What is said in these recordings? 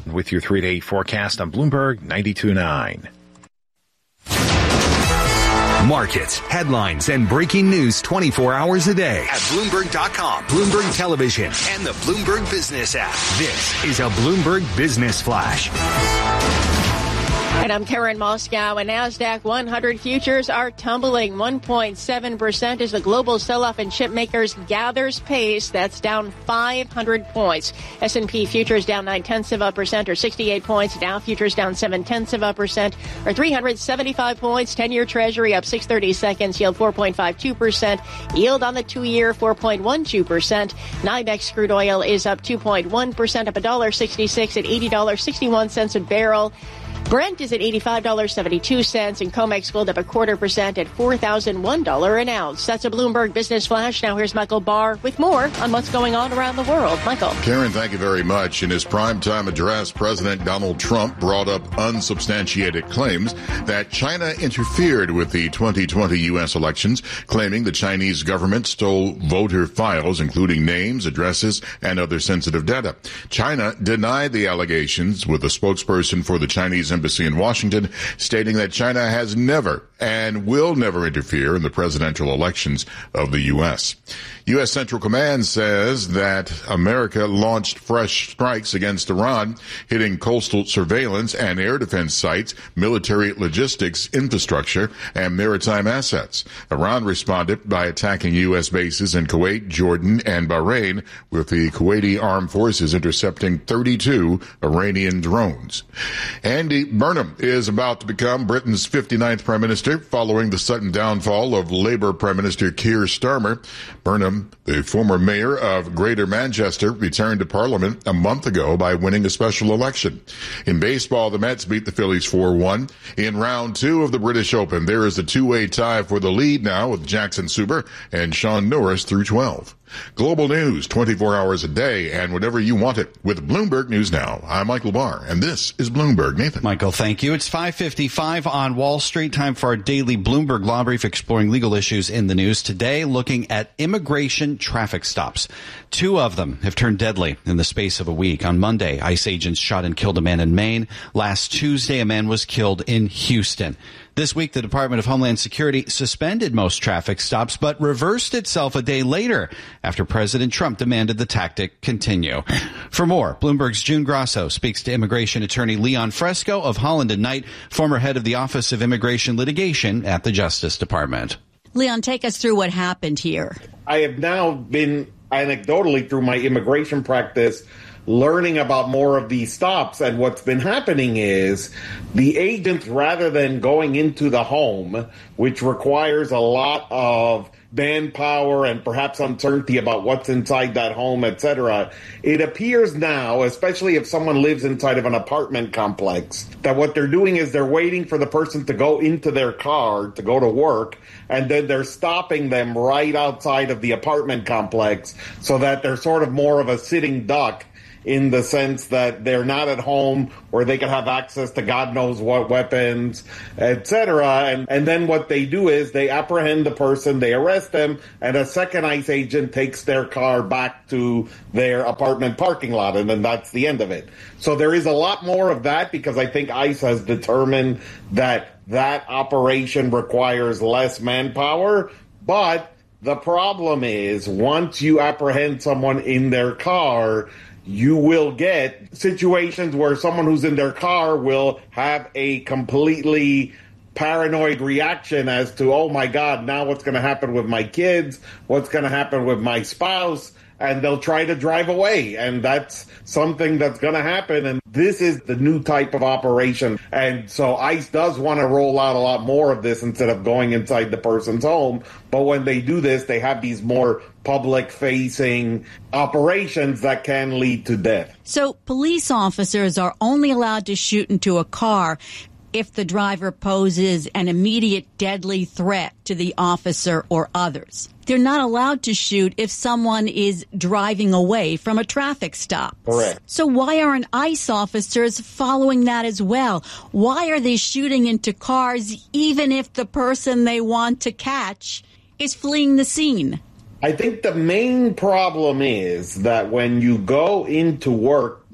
with your 3-day forecast on Bloomberg 92.9. Markets, headlines, and breaking news 24 hours a day at Bloomberg.com, Bloomberg Television, and the Bloomberg Business app. This is a Bloomberg Business Flash. And I'm Karen Moscow, and NASDAQ 100 futures are tumbling 1.7% as the global sell-off in chip makers gathers pace. That's down 500 points. S&P futures down 0.9% or 68 points. Dow futures down 0.7% or 375 points. 10-year Treasury up 6/32, yield 4.52%. Yield on the 2-year 4.12%. NYMEX crude oil is up 2.1%, up $1.66 at $80.61 a barrel. Brent is at $85.72, and COMEX gold up 0.25% at $4,001 an ounce. That's a Bloomberg Business Flash. Now here's Michael Barr with more on what's going on around the world. Michael. Karen, thank you very much. In his primetime address, President Donald Trump brought up unsubstantiated claims that China interfered with the 2020 U.S. elections, claiming the Chinese government stole voter files, including names, addresses, and other sensitive data. China denied the allegations, with a spokesperson for the Chinese embassy in Washington stating that China has never and will never interfere in the presidential elections of the U.S. U.S. Central Command says that America launched fresh strikes against Iran, hitting coastal surveillance and air defense sites, military logistics infrastructure, and maritime assets. Iran responded by attacking U.S. bases in Kuwait, Jordan, and Bahrain, with the Kuwaiti armed forces intercepting 32 Iranian drones. Andy Burnham is about to become Britain's 59th Prime Minister following the sudden downfall of Labour Prime Minister Keir Starmer. Burnham, the former mayor of Greater Manchester, returned to Parliament a month ago by winning a special election. In baseball, the Mets beat the Phillies 4-1. In round 2 of the British Open, there is a two-way tie for the lead now with Jackson Suber and Sean Norris through 12. Global news 24 hours a day and whenever you want it with Bloomberg News Now. I'm Michael Barr, and this is Bloomberg. Nathan. Michael, thank you. It's 5:55 on Wall Street. Time for our daily Bloomberg Law Brief, exploring legal issues in the news. Today, looking at immigration traffic stops. 2 of them have turned deadly in the space of a week. On Monday, ICE agents shot and killed a man in Maine. Last Tuesday, a man was killed in Houston. This week, the Department of Homeland Security suspended most traffic stops, but reversed itself a day later after President Trump demanded the tactic continue. For more, Bloomberg's June Grasso speaks to immigration attorney Leon Fresco of Holland & Knight, former head of the Office of Immigration Litigation at the Justice Department. Leon, take us through what happened here. I have now been anecdotally through my immigration practice learning about more of these stops, and what's been happening is the agents, rather than going into the home, which requires a lot of manpower and perhaps uncertainty about what's inside that home, etc., it appears now, especially if someone lives inside of an apartment complex, that what they're doing is they're waiting for the person to go into their car to go to work, and then they're stopping them right outside of the apartment complex so that they're sort of more of a sitting duck, in the sense that they're not at home where they can have access to God knows what weapons, etc. And then what they do is they apprehend the person, they arrest them, and a second ICE agent takes their car back to their apartment parking lot, and then that's the end of it. So there is a lot more of that because I think ICE has determined that that operation requires less manpower, but the problem is once you apprehend someone in their car, you will get situations where someone who's in their car will have a completely paranoid reaction as to, oh my God, now what's going to happen with my kids? What's going to happen with my spouse? And they'll try to drive away. And that's something that's going to happen. And this is the new type of operation. And so ICE does want to roll out a lot more of this instead of going inside the person's home. But when they do this, they have these more public-facing operations that can lead to death. So police officers are only allowed to shoot into a car if the driver poses an immediate deadly threat to the officer or others. They're not allowed to shoot if someone is driving away from a traffic stop. Correct. So why aren't ICE officers following that as well? Why are they shooting into cars even if the person they want to catch is fleeing the scene? I think the main problem is that when you go into work,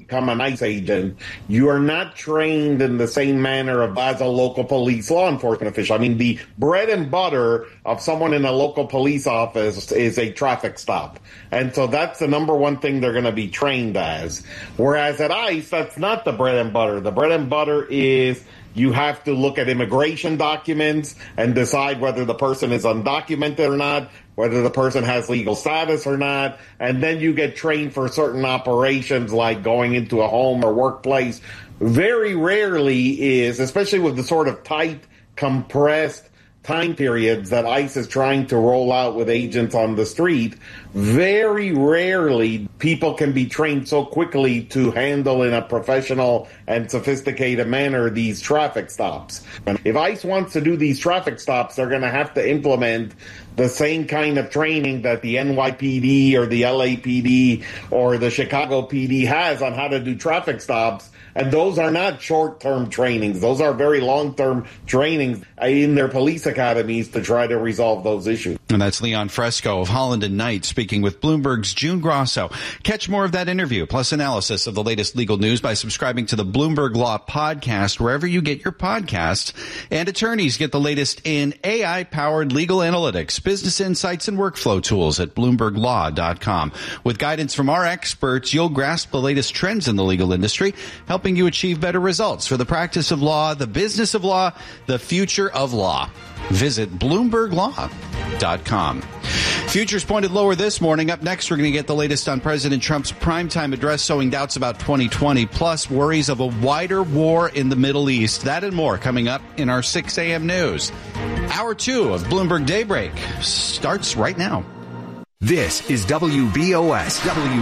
become an ICE agent, you are not trained in the same manner as a local police law enforcement official. I mean, the bread and butter of someone in a local police office is a traffic stop. And so that's the number one thing they're going to be trained as. Whereas at ICE, that's not the bread and butter. The bread and butter is you have to look at immigration documents and decide whether the person is undocumented or not, whether the person has legal status or not, and then you get trained for certain operations like going into a home or workplace. Very rarely is, especially with the sort of tight, compressed time periods that ICE is trying to roll out with agents on the street, very rarely people can be trained so quickly to handle in a professional and sophisticated manner these traffic stops. If ICE wants to do these traffic stops, they're going to have to implement the same kind of training that the NYPD or the LAPD or the Chicago PD has on how to do traffic stops. And those are not short-term trainings. Those are very long-term trainings in their police academies to try to resolve those issues. And that's Leon Fresco of Holland and Knight speaking with Bloomberg's June Grosso. Catch more of that interview, plus analysis of the latest legal news by subscribing to the Bloomberg Law Podcast, wherever you get your podcasts. And attorneys get the latest in AI-powered legal analytics, business insights, and workflow tools at BloombergLaw.com. With guidance from our experts, you'll grasp the latest trends in the legal industry, helping you achieve better results for the practice of law, the business of law, the future of law. Visit BloombergLaw.com. Futures pointed lower this morning. Up next, we're going to get the latest on President Trump's primetime address, sowing doubts about 2020, plus worries of a wider war in the Middle East. That and more coming up in our 6 a.m. news. Hour 2 of Bloomberg Daybreak starts right now. This is WBOS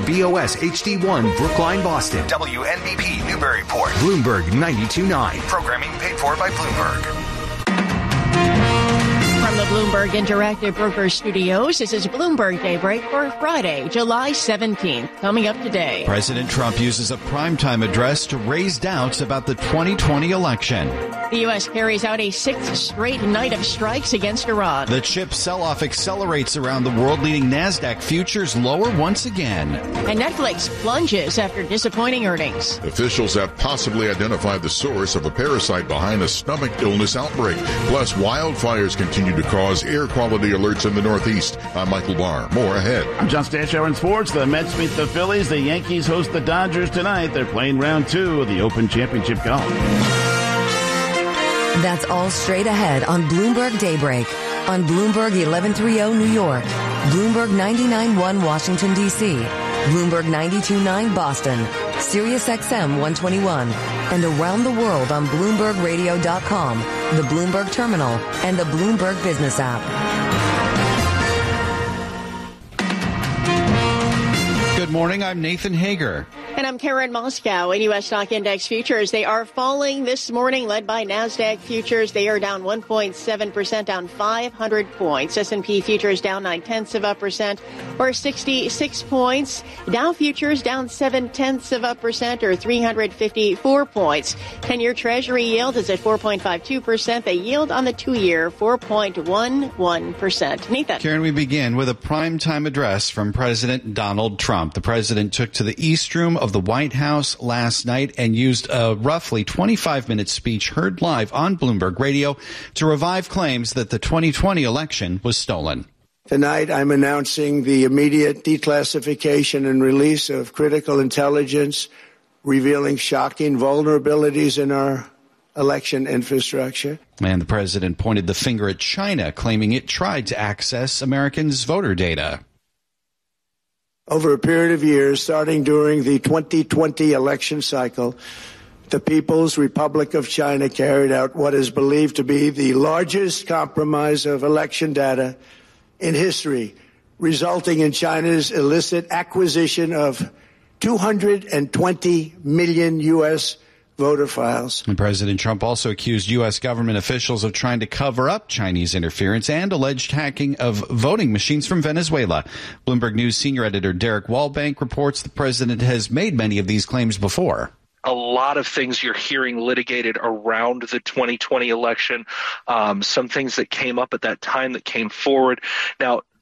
HD1 Brookline, Boston. WNBP Newburyport. Bloomberg 92.9. Programming paid for by Bloomberg. From the Bloomberg Interactive Brokers Studios, this is Bloomberg Daybreak for Friday, July 17th. Coming up today, President Trump uses a primetime address to raise doubts about the 2020 election. The U.S. carries out a 6th straight night of strikes against Iran. The chip sell-off accelerates around the world, leading NASDAQ futures lower once again. And Netflix plunges after disappointing earnings. Officials have possibly identified the source of a parasite behind a stomach illness outbreak. Plus, wildfires continue to cause air quality alerts in the Northeast. I'm Michael Barr. More ahead. I'm John Stanchow in sports. The Mets meet the Phillies. The Yankees host the Dodgers tonight. They're playing round 2 of the Open Championship golf. That's all straight ahead on Bloomberg Daybreak. On Bloomberg 1130 New York, Bloomberg 99.1 Washington, D.C., Bloomberg 92.9 Boston, Sirius XM 121, and around the world on BloombergRadio.com, the Bloomberg Terminal, and the Bloomberg Business app. Good morning, I'm Nathan Hager. And I'm Karen Moscow. In U.S. stock index futures, they are falling this morning, led by NASDAQ futures. They are down 1.7%, down 500 points. S&P futures down 0.9%, or 66 points. Dow futures down 0.7%, or 354 points. 10-year Treasury yield is at 4.52%. The yield on the 2-year, 4.11%. Nathan. Karen, we begin with a primetime address from President Donald Trump. The president took to the East Room of the White House last night and used a roughly 25-minute speech heard live on Bloomberg Radio to revive claims that the 2020 election was stolen. Tonight, I'm announcing the immediate declassification and release of critical intelligence revealing shocking vulnerabilities in our election infrastructure. And the president pointed the finger at China, claiming it tried to access Americans' voter data. Over a period of years, starting during the 2020 election cycle, the People's Republic of China carried out what is believed to be the largest compromise of election data in history, resulting in China's illicit acquisition of 220 million U.S. voter files. And President Trump also accused U.S. government officials of trying to cover up Chinese interference and alleged hacking of voting machines from Venezuela. Bloomberg News senior editor Derek Wallbank reports the president has made many of these claims before. A lot of things you're hearing litigated around the 2020 election, some things that came up at that time that came forward. Now,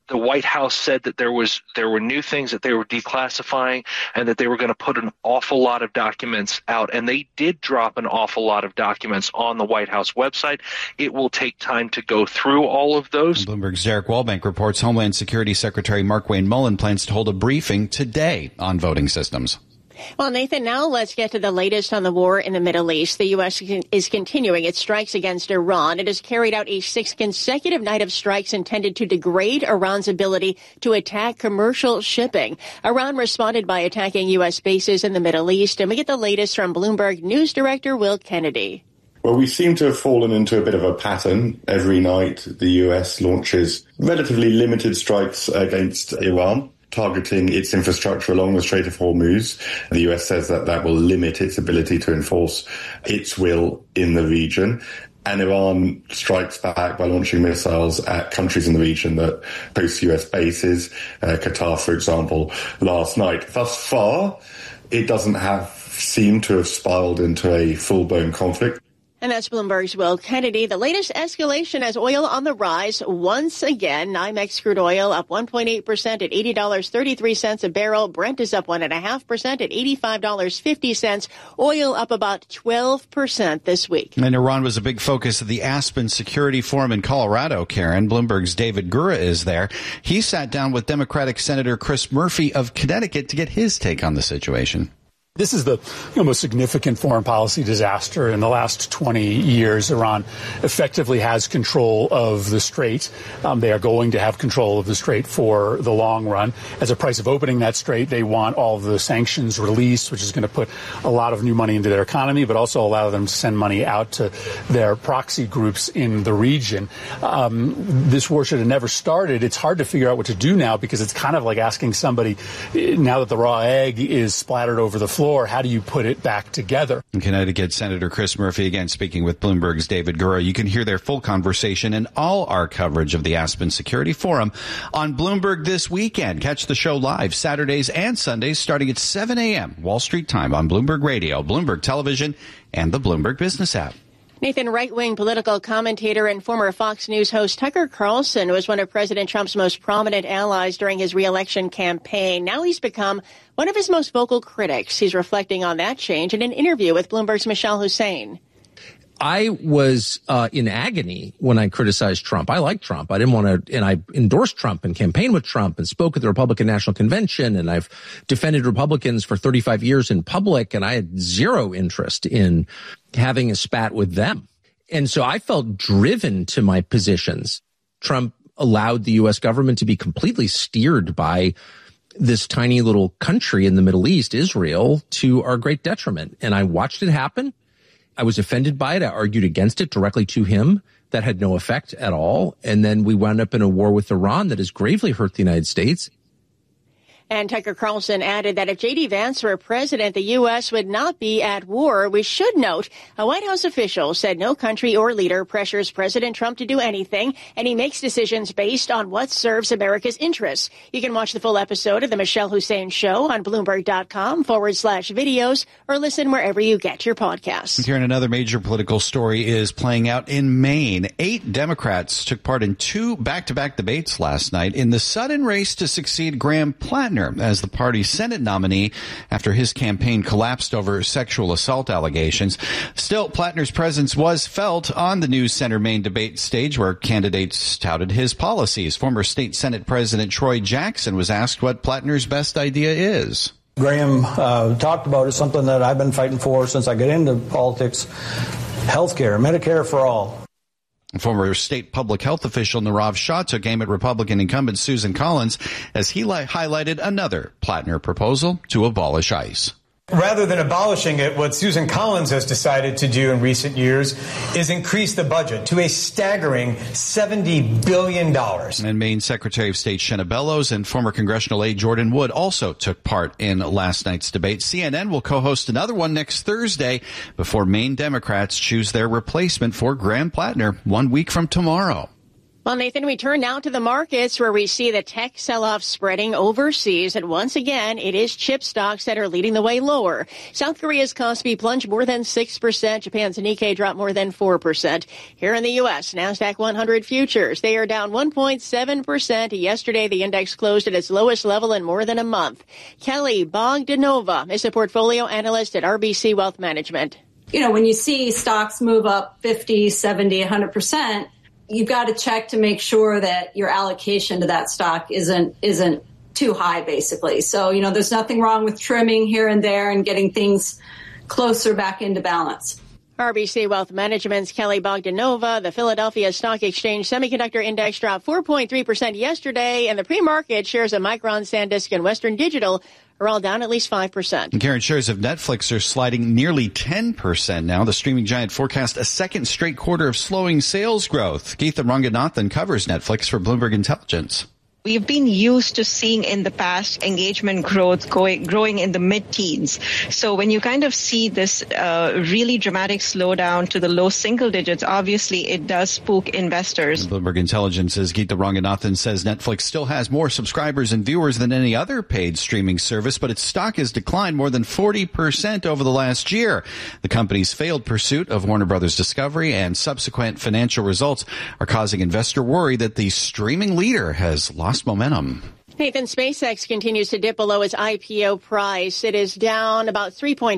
The White House said that there were new things that they were declassifying and that they were going to put an awful lot of documents out. And they did drop an awful lot of documents on the White House website. It will take time to go through all of those. Bloomberg's Derek Wallbank reports Homeland Security Secretary Markwayne Mullin plans to hold a briefing today on voting systems. Well, Nathan, now let's get to the latest on the war in the Middle East. The U.S. is continuing its strikes against Iran. It has carried out a 6th consecutive night of strikes intended to degrade Iran's ability to attack commercial shipping. Iran responded by attacking U.S. bases in the Middle East. And we get the latest from Bloomberg News Director Will Kennedy. Well, we seem to have fallen into a bit of a pattern. Every night, the U.S. launches relatively limited strikes against Iran, targeting its infrastructure along the Strait of Hormuz. The US says that that will limit its ability to enforce its will in the region. And Iran strikes back by launching missiles at countries in the region that host US bases, Qatar, for example, last night. Thus far, it doesn't seem to have spiraled into a full-blown conflict. And that's Bloomberg's Will Kennedy. The latest escalation as oil on the rise once again. NYMEX crude oil up 1.8% at $80.33 a barrel. Brent is up 1.5% at $85.50. Oil up about 12% this week. And Iran was a big focus of the Aspen Security Forum in Colorado, Karen. Bloomberg's David Gura is there. He sat down with Democratic Senator Chris Murphy of Connecticut to get his take on the situation. This is the most significant foreign policy disaster in the last 20 years. Iran effectively has control of the strait. They are going to have control of the strait for the long run. As a price of opening that strait, they want all of the sanctions released, which is going to put a lot of new money into their economy, but also allow them to send money out to their proxy groups in the region. This war should have never started. It's hard to figure out what to do now because it's kind of like asking somebody, now that the raw egg is splattered over the floor, how do you put it back together? Connecticut Senator Chris Murphy again speaking with Bloomberg's David Gura. You can hear their full conversation and all our coverage of the Aspen Security Forum on Bloomberg this weekend. Catch the show live Saturdays and Sundays starting at 7 a.m. Wall Street time on Bloomberg Radio, Bloomberg Television, and the Bloomberg Business app. Nathan, right-wing political commentator and former Fox News host Tucker Carlson was one of President Trump's most prominent allies during his re-election campaign. Now he's become one of his most vocal critics. He's reflecting on that change in an interview with Bloomberg's Michelle Hussein. I was in agony when I criticized Trump. I like Trump. I didn't want to, and I endorsed Trump and campaigned with Trump and spoke at the Republican National Convention, and I've defended Republicans for 35 years in public, and I had zero interest in having a spat with them. And so I felt driven to my positions. Trump allowed the U.S. government to be completely steered by this tiny little country in the Middle East, Israel, to our great detriment. And I watched it happen. I was offended by it. I argued against it directly to him. That had no effect at all. And then we wound up in a war with Iran that has gravely hurt the United States. And Tucker Carlson added that if J.D. Vance were president, the U.S. would not be at war. We should note a White House official said no country or leader pressures President Trump to do anything, and he makes decisions based on what serves America's interests. You can watch the full episode of The Michelle Hussein Show on Bloomberg.com/videos or listen wherever you get your podcasts. Here, another major political story is playing out in Maine. 8 Democrats took part in 2 back-to-back debates last night in the sudden race to succeed Graham Plattner as the party's Senate nominee after his campaign collapsed over sexual assault allegations. Still, Plattner's presence was felt on the News Center Maine debate stage where candidates touted his policies. Former State Senate President Troy Jackson was asked what Plattner's best idea is. Graham talked about is something that I've been fighting for since I got into politics, health care, Medicare for all. Former state public health official Nirav Shah took aim at Republican incumbent Susan Collins as he highlighted another Plattner proposal to abolish ICE. Rather than abolishing it, what Susan Collins has decided to do in recent years is increase the budget to a staggering $70 billion. And Maine Secretary of State Shenna Bellows and former congressional aide Jordan Wood also took part in last night's debate. CNN will co-host another one next Thursday before Maine Democrats choose their replacement for Graham Plattner 1 week from tomorrow. Well, Nathan, we turn now to the markets where we see the tech sell-off spreading overseas. And once again, it is chip stocks that are leading the way lower. South Korea's Kospi plunged more than 6%. Japan's Nikkei dropped more than 4%. Here in the U.S., NASDAQ 100 futures, they are down 1.7%. Yesterday, the index closed at its lowest level in more than a month. Kelly Bogdanova is a portfolio analyst at RBC Wealth Management. You know, when you see stocks move up 50, 70, 100%, you've got to check to make sure that your allocation to that stock isn't too high, basically. So, you know, there's nothing wrong with trimming here and there and getting things closer back into balance. RBC Wealth Management's Kelly Bogdanova. The Philadelphia Stock Exchange Semiconductor Index dropped 4.3% yesterday, and the pre-market shares of Micron, SanDisk, and Western Digital are all down at least 5%. And Karen, shares of Netflix are sliding nearly 10% now. The streaming giant forecast a second straight quarter of slowing sales growth. Geetha Ranganathan covers Netflix for Bloomberg Intelligence. We've been used to seeing in the past engagement growth growing in the mid-teens. So when you kind of see this really dramatic slowdown to the low single digits, obviously it does spook investors. Bloomberg Intelligence's Geetha Ranganathan says Netflix still has more subscribers and viewers than any other paid streaming service, but its stock has declined more than 40% over the last year. The company's failed pursuit of Warner Brothers Discovery and subsequent financial results are causing investor worry that the streaming leader has lost momentum. Nathan, SpaceX continues to dip below its IPO price. It is down about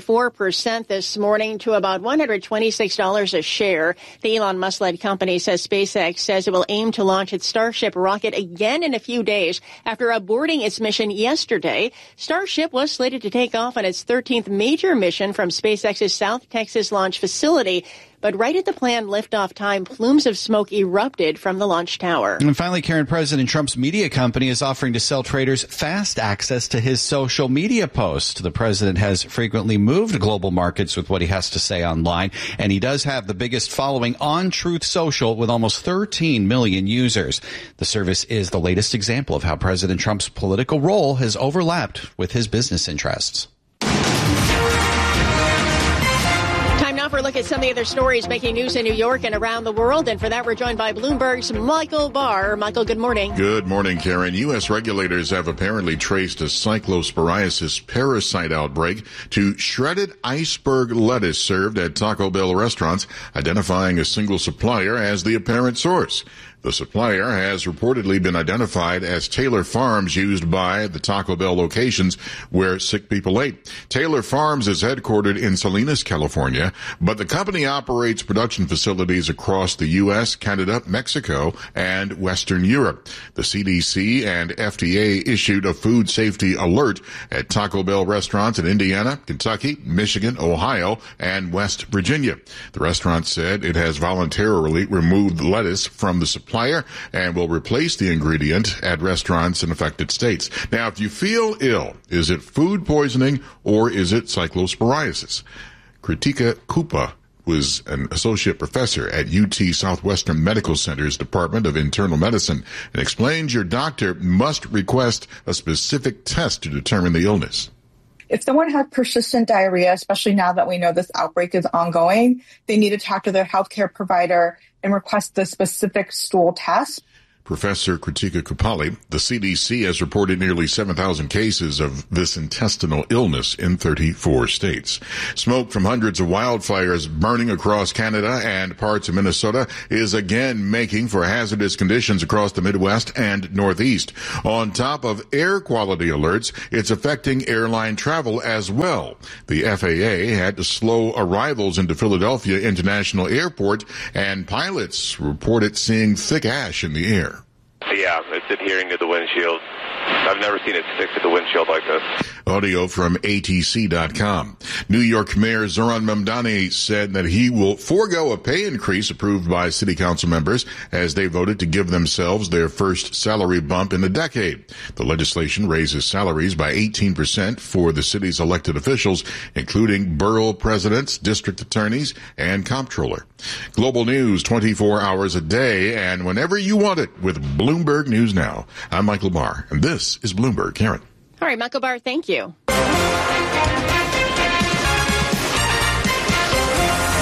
3.4% this morning to about $126 a share. The Elon Musk-led company says SpaceX says it will aim to launch its Starship rocket again in a few days after aborting its mission yesterday. Starship was slated to take off on its 13th major mission from SpaceX's South Texas launch facility. But right at the planned liftoff time, plumes of smoke erupted from the launch tower. And finally, Karen, President Trump's media company is offering to sell traders fast access to his social media posts. The president has frequently moved global markets with what he has to say online, and he does have the biggest following on Truth Social with almost 13 million users. The service is the latest example of how President Trump's political role has overlapped with his business interests. Now for a look at some of the other stories making news in New York and around the world. And for that, we're joined by Bloomberg's Michael Barr. Michael, good morning. Good morning, Karen. U.S. regulators have apparently traced a cyclosporiasis parasite outbreak to shredded iceberg lettuce served at Taco Bell restaurants, identifying a single supplier as the apparent source. The supplier has reportedly been identified as Taylor Farms, used by the Taco Bell locations where sick people ate. Taylor Farms is headquartered in Salinas, California, but the company operates production facilities across the U.S., Canada, Mexico, and Western Europe. The CDC and FDA issued a food safety alert at Taco Bell restaurants in Indiana, Kentucky, Michigan, Ohio, and West Virginia. The restaurant said it has voluntarily removed the lettuce from the supplier and will replace the ingredient at restaurants in affected states. Now, if you feel ill, is it food poisoning or is it cyclosporiasis? Kritika Kupa was an associate professor at UT Southwestern Medical Center's Department of Internal Medicine and explains your doctor must request a specific test to determine the illness. If someone has persistent diarrhea, especially now that we know this outbreak is ongoing, they need to talk to their healthcare provider and request the specific stool test. Professor Kritika Kupali, the CDC has reported nearly 7,000 cases of this intestinal illness in 34 states. Smoke from hundreds of wildfires burning across Canada and parts of Minnesota is again making for hazardous conditions across the Midwest and Northeast. On top of air quality alerts, it's affecting airline travel as well. The FAA had to slow arrivals into Philadelphia International Airport, and pilots reported seeing thick ash in the air. Yeah, it's adhering to the windshield. I've never seen it stick to the windshield like this. Audio from ATC.com. New York Mayor Zoran Mamdani said that he will forego a pay increase approved by city council members as they voted to give themselves their first salary bump in a decade. The legislation raises salaries by 18% for the city's elected officials, including borough presidents, district attorneys, and comptroller. Global news 24 hours a day and whenever you want it with Bloomberg News Now. I'm Michael Barr, and this is Bloomberg. Karen. All right, Michael Barr, thank you. Time now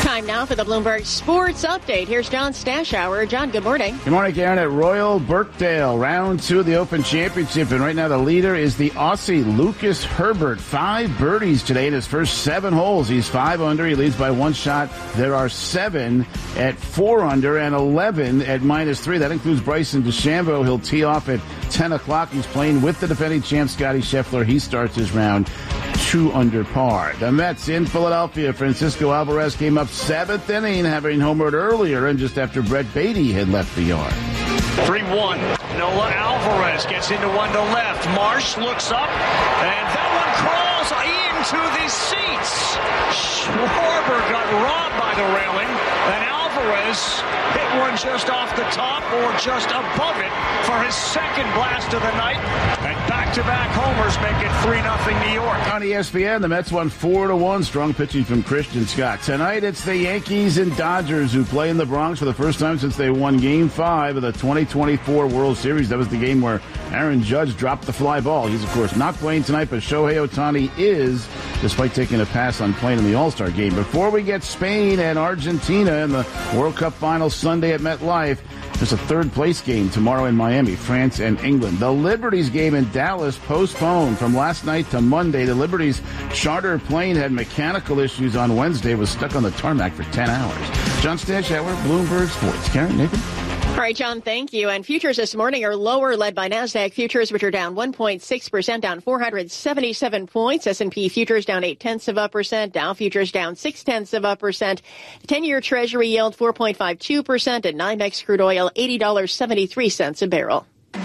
for the Bloomberg Sports Update. Here's John Stashower. John, good morning. Good morning, Karen. At Royal Birkdale, round 2 of the Open Championship. And right now the leader is the Aussie Lucas Herbert. 5 birdies today in his first 7 holes. He's 5 under. He leads by 1 shot. There are 7 at 4 under and 11 at -3. That includes Bryson DeChambeau. He'll tee off at 10 o'clock. He's playing with the defending champ, Scotty Scheffler. He starts his round 2 under par. The Mets in Philadelphia. Francisco Alvarez came up 7th inning, having homered earlier and just after Brett Beatty had left the yard. 3-1. Noah Alvarez gets into one to left. Marsh looks up, and that one crawls into the seats. Schwarber got robbed by the railing, and Alvarez hit one just off the top or just above it for his second blast of the night. And back-to-back homers make it 3-0 New York. On ESPN, the Mets won 4-1. Strong pitching from Christian Scott. Tonight, it's the Yankees and Dodgers who play in the Bronx for the first time since they won Game 5 of the 2024 World Series. That was the game where Aaron Judge dropped the fly ball. He's, of course, not playing tonight, but Shohei Ohtani is, despite taking a pass on playing in the All-Star game. Before we get Spain and Argentina in the World Cup final Sunday at MetLife, there's a third-place game tomorrow in Miami, France and England. The Liberties game in Dallas postponed from last night to Monday. The Liberties charter plane had mechanical issues on Wednesday, was stuck on the tarmac for 10 hours. John Stashower, Bloomberg Sports. Karen, Nathan? All right, John, thank you. And futures this morning are lower, led by NASDAQ futures, which are down 1.6%, down 477 points. S&P futures down 0.8%. Dow futures down 0.6%. 10-year Treasury yield 4.52%, and NYMEX crude oil $80.73 a barrel.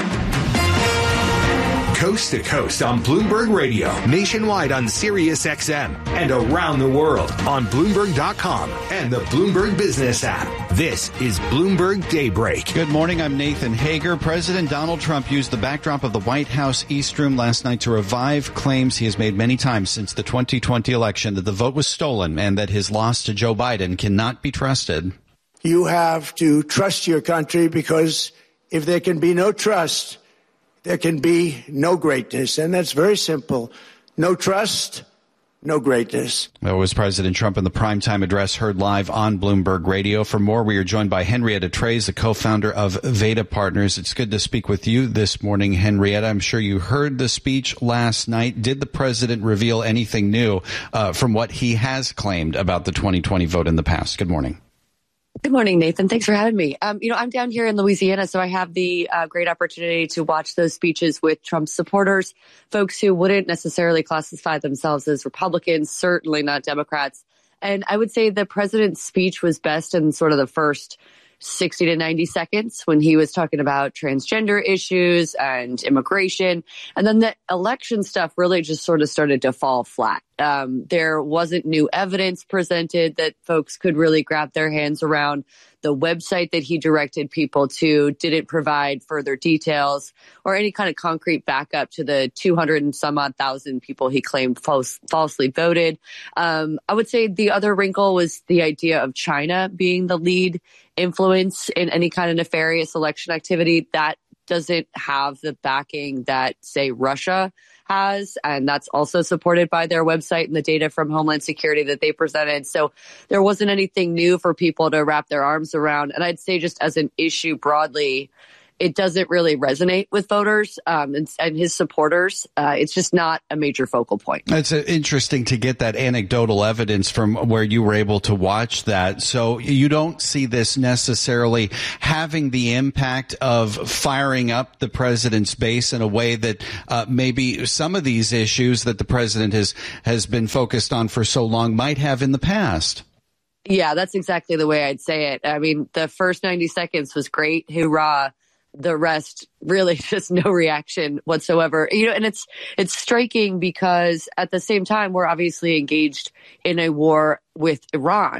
Coast to coast on Bloomberg Radio, nationwide on Sirius XM, and around the world on Bloomberg.com and the Bloomberg Business app. This is Bloomberg Daybreak. Good morning, I'm Nathan Hager. President Donald Trump used the backdrop of the White House East Room last night to revive claims he has made many times since the 2020 election that the vote was stolen and that his loss to Joe Biden cannot be trusted. You have to trust your country, because if there can be no trust, there can be no greatness. And that's very simple. No trust, no greatness. That was President Trump in the primetime address heard live on Bloomberg Radio. For more, we are joined by Henrietta Treyz, the co-founder of Veda Partners. It's good to speak with you this morning, Henrietta. I'm sure you heard the speech last night. Did the president reveal anything new from what he has claimed about the 2020 vote in the past? Good morning. Good morning, Nathan. Thanks for having me. I'm down here in Louisiana, so I have the great opportunity to watch those speeches with Trump's supporters, folks who wouldn't necessarily classify themselves as Republicans, certainly not Democrats. And I would say the president's speech was best in sort of the first 60 to 90 seconds when he was talking about transgender issues and immigration. And then the election stuff really just sort of started to fall flat. There wasn't new evidence presented that folks could really grab their hands around. The website that he directed people to didn't provide further details or any kind of concrete backup to the 200 and some odd thousand people he claimed falsely voted. I would say the other wrinkle was the idea of China being the lead influence in any kind of nefarious election activity. That doesn't have the backing that, say, Russia has, and that's also supported by their website and the data from Homeland Security that they presented. So there wasn't anything new for people to wrap their arms around. And I'd say just as an issue broadly, it doesn't really resonate with voters and his supporters. It's just not a major focal point. It's interesting to get that anecdotal evidence from where you were able to watch that. So you don't see this necessarily having the impact of firing up the president's base in a way that maybe some of these issues that the president has been focused on for so long might have in the past. Yeah, that's exactly the way I'd say it. I mean, the first 90 seconds was great. Hoorah. The rest, really just no reaction whatsoever. And it's striking because at the same time, we're obviously engaged in a war with Iran.